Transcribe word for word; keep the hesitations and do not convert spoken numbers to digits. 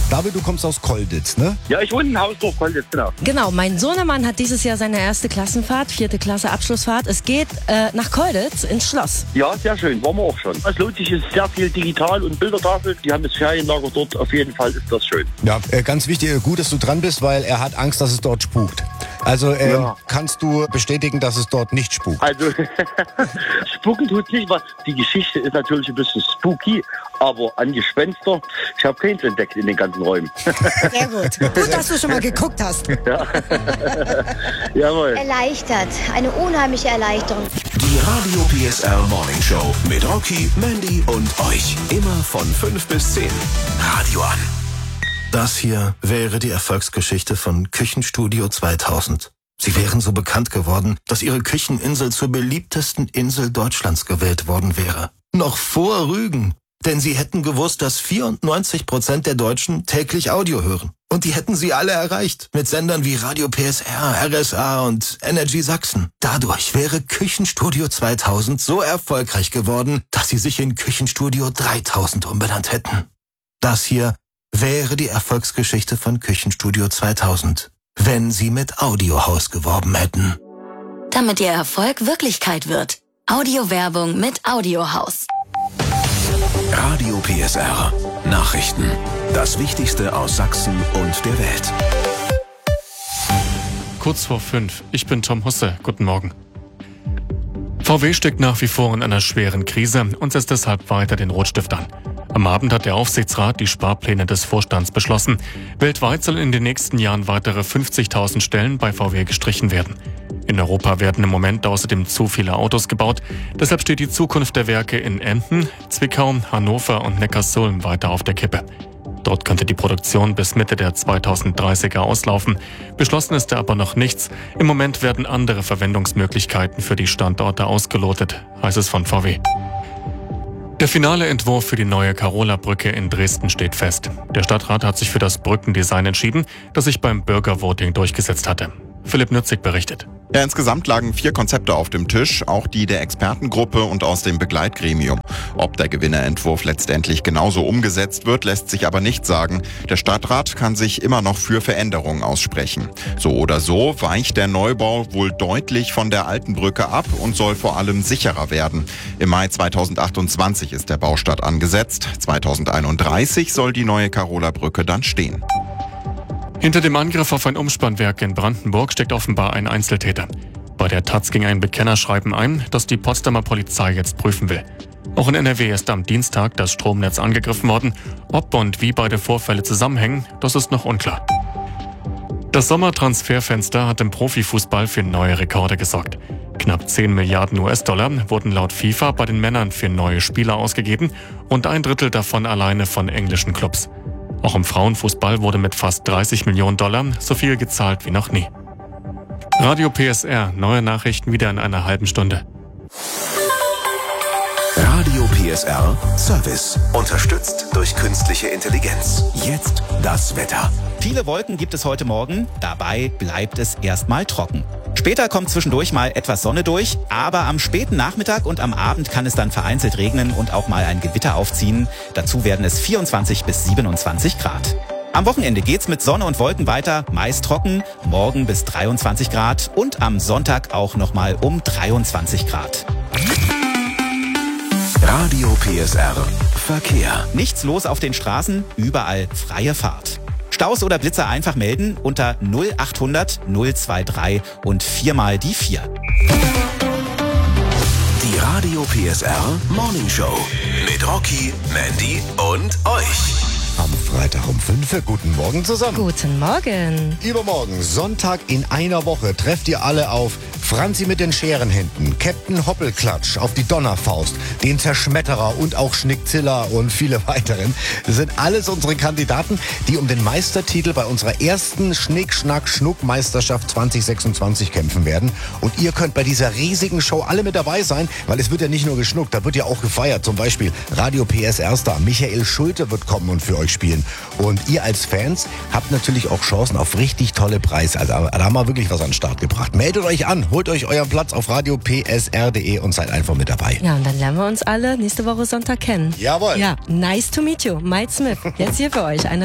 David, du kommst aus Kolditz, ne? Ja, ich wohne in Hausdorf, Kolditz, genau. Genau, mein Sohnemann hat dieses Jahr seine erste Klassenfahrt, vierte Klasse Abschlussfahrt. Es geht äh, nach Kolditz ins Schloss. Ja, sehr schön, waren wir auch schon. Es lohnt sich, es ist sehr viel digital und Bildertafel. Die haben das Ferienlager dort, auf jeden Fall ist das schön. Ja, äh, ganz wichtig, gut, dass du dran bist, weil er hat Angst, dass es dort spukt. Also ähm, ja. Kannst du bestätigen, dass es dort nicht spukt? Also, spuken tut nicht, weil die Geschichte ist natürlich ein bisschen spooky, aber an Gespenster, ich habe keins entdeckt in den ganzen Räumen. Sehr gut. Gut, dass du schon mal geguckt hast. Ja. Jawohl. Erleichtert. Eine unheimliche Erleichterung. Die Radio P S R Morning Show mit Rocky, Mandy und euch. Immer von fünf bis zehn. Radio an. Das hier wäre die Erfolgsgeschichte von Küchenstudio zweitausend. Sie wären so bekannt geworden, dass ihre Kücheninsel zur beliebtesten Insel Deutschlands gewählt worden wäre. Noch vor Rügen. Denn sie hätten gewusst, dass vierundneunzig Prozent der Deutschen täglich Audio hören. Und die hätten sie alle erreicht. Mit Sendern wie Radio P S R, R S A und Energy Sachsen. Dadurch wäre Küchenstudio zweitausend so erfolgreich geworden, dass sie sich in Küchenstudio dreitausend umbenannt hätten. Das hier wäre die Erfolgsgeschichte von Küchenstudio zweitausend, wenn sie mit Audiohaus geworben hätten. Damit ihr Erfolg Wirklichkeit wird. Audiowerbung mit Audiohaus. Radio P S R. Nachrichten. Das Wichtigste aus Sachsen und der Welt. Kurz vor fünf. Ich bin Tom Husse. Guten Morgen. V W steckt nach wie vor in einer schweren Krise und setzt deshalb weiter den Rotstift an. Am Abend hat der Aufsichtsrat die Sparpläne des Vorstands beschlossen. Weltweit sollen in den nächsten Jahren weitere fünfzigtausend Stellen bei V W gestrichen werden. In Europa werden im Moment außerdem zu viele Autos gebaut. Deshalb steht die Zukunft der Werke in Emden, Zwickau, Hannover und Neckarsulm weiter auf der Kippe. Dort könnte die Produktion bis Mitte der zweitausenddreißiger auslaufen. Beschlossen ist da aber noch nichts. Im Moment werden andere Verwendungsmöglichkeiten für die Standorte ausgelotet, heißt es von V W. Der finale Entwurf für die neue Karola-Brücke in Dresden steht fest. Der Stadtrat hat sich für das Brückendesign entschieden, das sich beim Bürgervoting durchgesetzt hatte. Philipp Nützig berichtet. Ja, insgesamt lagen vier Konzepte auf dem Tisch, auch die der Expertengruppe und aus dem Begleitgremium. Ob der Gewinnerentwurf letztendlich genauso umgesetzt wird, lässt sich aber nicht sagen. Der Stadtrat kann sich immer noch für Veränderungen aussprechen. So oder so weicht der Neubau wohl deutlich von der alten Brücke ab und soll vor allem sicherer werden. Im Mai zweitausendachtundzwanzig ist der Baustart angesetzt. zweitausendeinunddreißig soll die neue Karola-Brücke dann stehen. Hinter dem Angriff auf ein Umspannwerk in Brandenburg steckt offenbar ein Einzeltäter. Bei der Taz ging ein Bekennerschreiben ein, das die Potsdamer Polizei jetzt prüfen will. Auch in N R W ist am Dienstag das Stromnetz angegriffen worden. Ob und wie beide Vorfälle zusammenhängen, das ist noch unklar. Das Sommertransferfenster hat im Profifußball für neue Rekorde gesorgt. Knapp zehn Milliarden U S-Dollar wurden laut FIFA bei den Männern für neue Spieler ausgegeben und ein Drittel davon alleine von englischen Clubs. Auch im Frauenfußball wurde mit fast dreißig Millionen Dollar so viel gezahlt wie noch nie. Radio P S R, neue Nachrichten wieder in einer halben Stunde. Radio P S R Service. Unterstützt durch künstliche Intelligenz. Jetzt das Wetter. Viele Wolken gibt es heute Morgen, dabei bleibt es erstmal trocken. Später kommt zwischendurch mal etwas Sonne durch, aber am späten Nachmittag und am Abend kann es dann vereinzelt regnen und auch mal ein Gewitter aufziehen. Dazu werden es vierundzwanzig bis siebenundzwanzig Grad. Am Wochenende geht's mit Sonne und Wolken weiter, meist trocken, morgen bis dreiundzwanzig Grad und am Sonntag auch nochmal um dreiundzwanzig Grad. Radio P S R Verkehr. Nichts los auf den Straßen, überall freie Fahrt. Staus oder Blitzer einfach melden unter null achthundert null drei drei und viermal die vier. Die Radio P S R Morning Show mit Rocky, Mandy und euch. Am Freitag um fünf. Guten Morgen zusammen. Guten Morgen. Übermorgen, Sonntag in einer Woche, trefft ihr alle auf Franzi mit den Scherenhänden, Captain Hoppelklatsch auf die Donnerfaust, den Zerschmetterer und auch Schnickzilla und viele weiteren. Das sind alles unsere Kandidaten, die um den Meistertitel bei unserer ersten Schnick-Schnack-Schnuck-Meisterschaft zwanzig sechsundzwanzig kämpfen werden. Und ihr könnt bei dieser riesigen Show alle mit dabei sein, weil es wird ja nicht nur geschnuckt, da wird ja auch gefeiert. Zum Beispiel Radio P S R-Star Michael Schulte wird kommen und für euch spielen. Und ihr als Fans habt natürlich auch Chancen auf richtig tolle Preise. Also da haben wir wirklich was an den Start gebracht. Meldet euch an, holt euch euren Platz auf radio p s r punkt d e und seid einfach mit dabei. Ja, und dann lernen wir uns alle nächste Woche Sonntag kennen. Jawohl. Ja, nice to meet you. Mike Smith, jetzt hier für euch. Eine